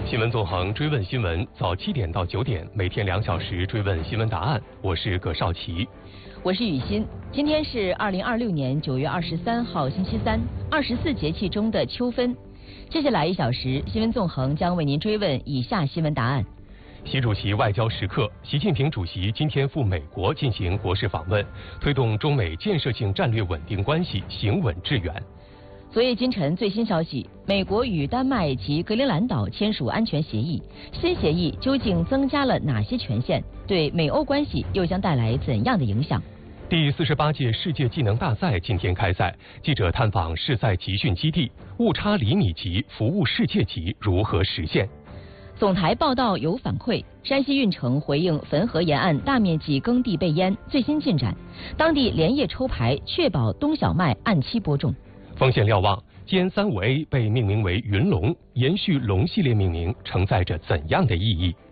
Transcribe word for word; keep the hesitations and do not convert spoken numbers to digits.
新闻纵横追问新闻，早七点到九点，每天两小时追问新闻答案。我是葛少奇， 我是雨欣。今天是二零二六年九月二十三号，星期三，二十四节气中的秋分。接下来一小时，新闻纵横将为您追问以下新闻答案。 习主席外交时刻，习近平主席今天赴美国进行国事访问，推动中美建设性战略稳定关系行稳致远。 昨夜今晨最新消息，美国与丹麦及格陵兰岛签署安全协议，新协议究竟增加了哪些权限？对美欧关系又将带来怎样的影响？ 第四十八届世界技能大赛今天开赛，记者探访试赛集训基地，误差厘米级服务世界级如何实现？ 总台报道有反馈，山西运城回应汾河沿岸大面积耕地被淹最新进展，当地连夜抽排，确保冬小麦按期播种。 锋线瞭望，歼三五 A 被命名为云龙，延续龙系列命名承载着怎样的意义？